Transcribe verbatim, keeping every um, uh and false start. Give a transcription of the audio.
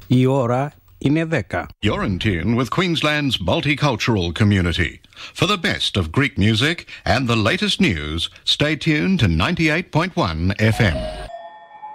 Η ώρα είναι δέκα. You're in tune with Queensland's multicultural community. For the best of Greek music and the latest news, stay tuned to ninety-eight point one F M.